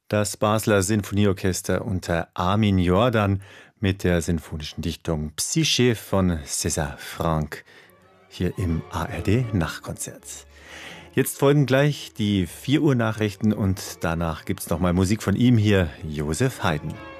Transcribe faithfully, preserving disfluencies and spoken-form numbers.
Das Basler Sinfonieorchester unter Armin Jordan mit der sinfonischen Dichtung Psyche von César Franck hier im A R D-Nachtkonzert. Jetzt folgen gleich die vier Uhr Nachrichten und danach gibt's nochmal Musik von ihm hier, Josef Haydn.